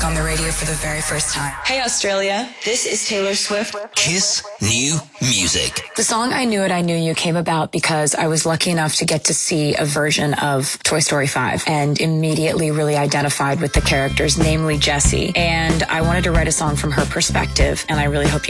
On the radio for the very first time. Hey Australia, this is Taylor Swift. Kiss New Music. The song I Knew It, I Knew You came about because I was lucky enough to get to see a version of Toy Story 5 and immediately really identified with the characters, namely Jessie. And I wanted to write a song from her perspective, and I really hope you